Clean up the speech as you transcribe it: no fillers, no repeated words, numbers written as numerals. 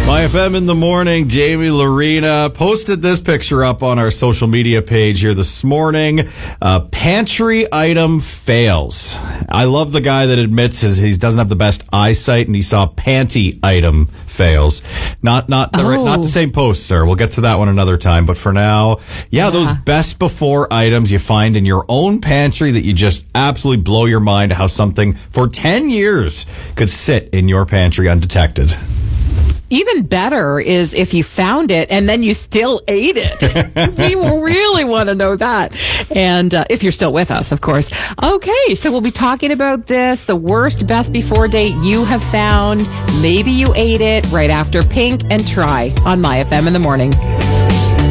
My FM in the morning, Jamie Lorena posted this picture up on our social media page here this morning. Pantry item fails. I love the guy that admits he doesn't have the best eyesight and he saw panty item fails. Not the same post, sir. We'll get to that one another time. But for now, those best before items you find in your own pantry that you just absolutely blow your mind how something for 10 years could sit in your pantry undetected. Even better is if you found it and then you still ate it. We really want to know that. And if you're still with us, of course. Okay, so we'll be talking about this, the worst best before date you have found. Maybe you ate it right after Pink and Try on My FM in the morning.